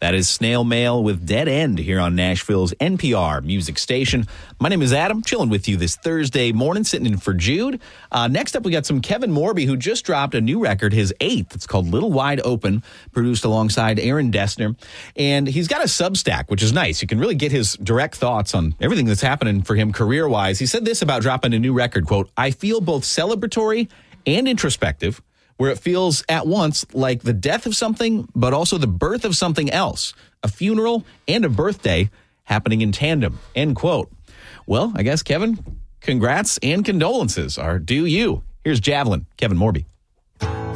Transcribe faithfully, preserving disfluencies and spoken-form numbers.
That is Snail Mail with Dead End here on Nashville's N P R music station. My name is Adam, chilling with you this Thursday morning, sitting in for Jude. Uh, next up, we got some Kevin Morby, who just dropped a new record, his eighth. It's called Little Wide Open, produced alongside Aaron Dessner. And he's got a Substack, which is nice. You can really get his direct thoughts on everything that's happening for him career-wise. He said this about dropping a new record, quote, "I feel both celebratory and introspective, where it feels at once like the death of something, but also the birth of something else, a funeral and a birthday happening in tandem," end quote. Well, I guess, Kevin, congrats and condolences are due you. Here's Javelin, Kevin Morby.